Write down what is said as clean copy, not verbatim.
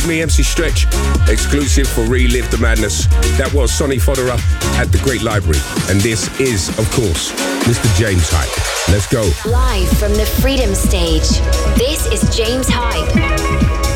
me, MC Stretch, exclusive for Relive the Madness. That was Sonny Fodera at the Great Library. And this is, of course, Mr. James Hype. Let's go. Live from the Freedom Stage, this is James Hype.